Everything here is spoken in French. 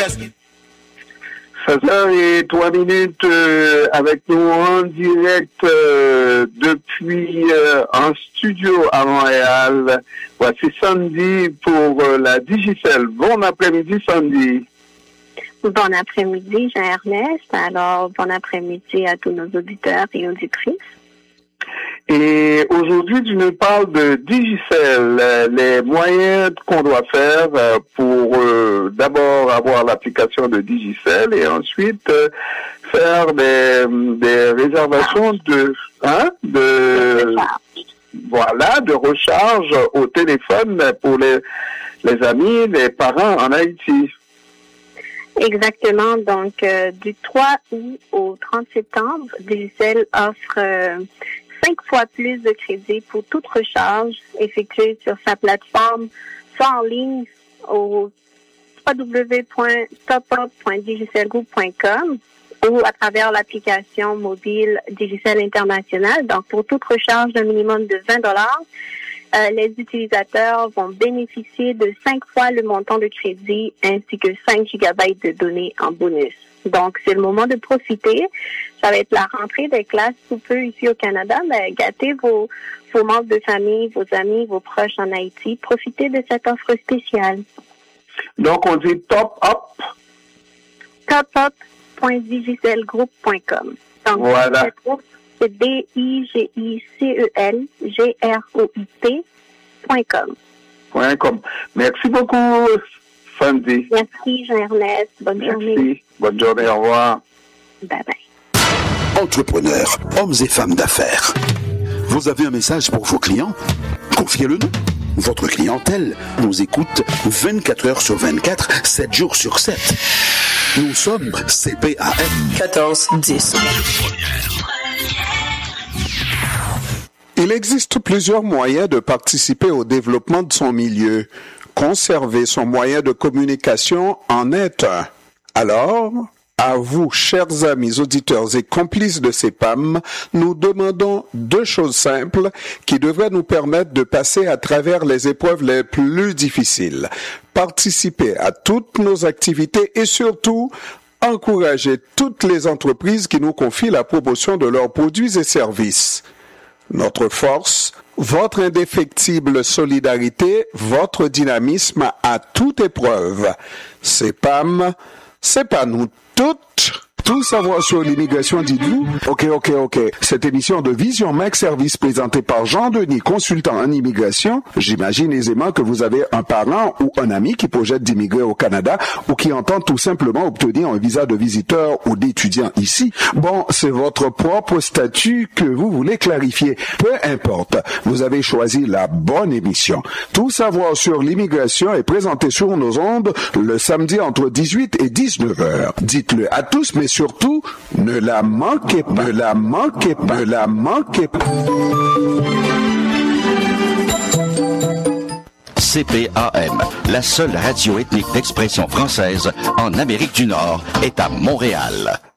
16h03 avec nous en direct depuis un studio à Montréal. Voici Sandy pour la Digicel. Bon après-midi, Sandy. Bon après-midi, Jean-Ernest. Alors, bon après-midi à tous nos auditeurs et auditrices. Et aujourd'hui, tu nous parles de Digicel, les moyens qu'on doit faire pour d'abord avoir l'application de Digicel et ensuite faire des réservations de recharge au téléphone pour les amis, les parents en Haïti. Exactement. Donc, du 3 août au 30 septembre, Digicel offre 5 fois plus de crédit pour toute recharge effectuée sur sa plateforme, soit en ligne au www.topup.digicelgroup.com ou à travers l'application mobile Digicel International. Donc, pour toute recharge d'un minimum de $20, les utilisateurs vont bénéficier de 5 fois le montant de crédit ainsi que 5 gigabytes de données en bonus. Donc, c'est le moment de profiter. Ça va être la rentrée des classes sous peu ici au Canada. Mais gâtez vos membres de famille, vos amis, vos proches en Haïti. Profitez de cette offre spéciale. Donc, on dit top up. topup.digicelgroup.com. Donc, voilà. C'est digicelgroup.com. Merci beaucoup, Sandy. Merci, Jean-Ernest. Bonne journée. Merci. Bonne journée. Au revoir. Bye-bye. Entrepreneurs, hommes et femmes d'affaires. Vous avez un message pour vos clients? Confiez-le-nous. Votre clientèle nous écoute 24 heures sur 24, 7 jours sur 7. Nous sommes CPAM 1410. Il existe plusieurs moyens de participer au développement de son milieu. Conserver son moyen de communication en est un. Alors, à vous, chers amis auditeurs et complices de CPAM, nous demandons 2 choses simples qui devraient nous permettre de passer à travers les épreuves les plus difficiles. Participer à toutes nos activités et surtout, encourager toutes les entreprises qui nous confient la promotion de leurs produits et services. Notre force, votre indéfectible solidarité, votre dynamisme à toute épreuve. CPAM, c'est pas nous toutes. Tout savoir sur l'immigration, dites-vous? Ok. Cette émission de Vision Max Service présentée par Jean-Denis, consultant en immigration, j'imagine aisément que vous avez un parent ou un ami qui projette d'immigrer au Canada ou qui entend tout simplement obtenir un visa de visiteur ou d'étudiant ici. Bon, c'est votre propre statut que vous voulez clarifier. Peu importe, vous avez choisi la bonne émission. Tout savoir sur l'immigration est présenté sur nos ondes le samedi entre 18 et 19 heures. Dites-le à tous, mais surtout, ne la manquez pas. CPAM, la seule radio ethnique d'expression française en Amérique du Nord, est à Montréal.